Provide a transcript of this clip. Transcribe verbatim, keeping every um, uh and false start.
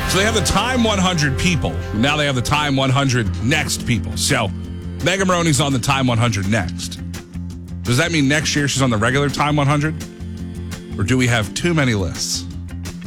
So they have the Time one hundred people. Now they have the Time one hundred next people. So Megan Maroney's on the Time one hundred next. Does that mean next year she's on the regular Time one hundred? Or do we have too many lists?